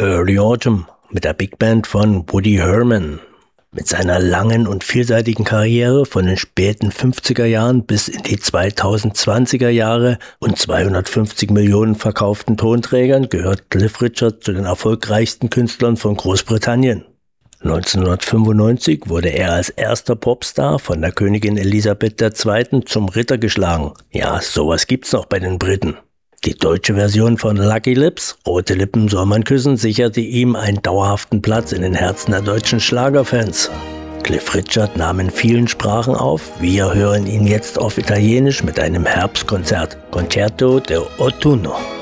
Early Autumn mit der Big Band von Woody Herman. Mit seiner langen und vielseitigen Karriere von den späten 50er Jahren bis in die 2020er Jahre und 250 Millionen verkauften Tonträgern gehört Cliff Richard zu den erfolgreichsten Künstlern von Großbritannien. 1995 wurde er als erster Popstar von der Königin Elisabeth II. Zum Ritter geschlagen. Ja, sowas gibt's noch bei den Briten. Die deutsche Version von Lucky Lips, Rote Lippen soll man küssen, sicherte ihm einen dauerhaften Platz in den Herzen der deutschen Schlagerfans. Cliff Richard nahm in vielen Sprachen auf. Wir hören ihn jetzt auf Italienisch mit einem Herbstkonzert, Concerto de Autunno.